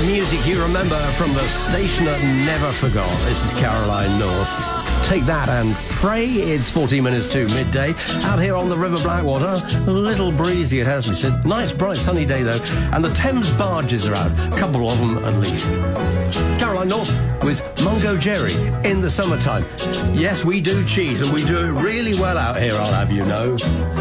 Music you remember from the station that never forgot. This is Caroline North. Take that and pray. It's 14 minutes to midday. Out here on the River Blackwater, a little breezy, it has to be said. Nice, bright, sunny day, though. And the Thames barges are out. A couple of them, at least. Caroline North with Mungo Jerry in the summertime. Yes, we do cheese, and we do it really well out here, I'll have you know.